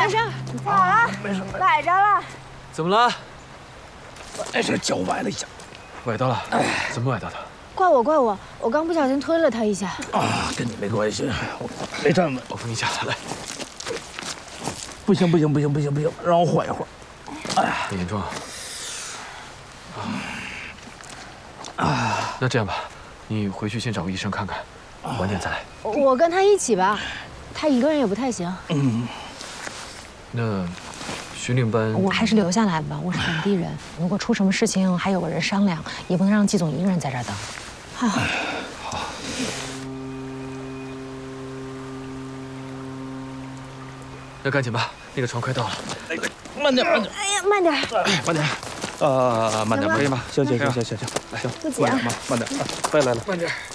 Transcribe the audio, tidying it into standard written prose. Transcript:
没事，好啊， 没事， 崴着了。 怎么了？ 哎，这脚崴了一下。 崴到了？怎么崴到的？ 怪我，我刚不小心推了他一下。 啊，跟你没关系，我没站稳。 我扶你下来，来。 不行，让我缓一会儿。哎呀， 很严重啊！那这样吧，你回去先找个医生看看，晚点再来。 我跟他一起吧，他一个人也不太行。 那巡领班， 我还是留下来吧，我是本地人，如果出什么事情还有个人商量，也不能让季总一个人在这儿等。 好。那赶紧吧，那个船快到了。 哎，慢点。 哎呀，慢点。 慢点。慢点，可以吗？行， 不急啊。 慢点，快来了。 慢点。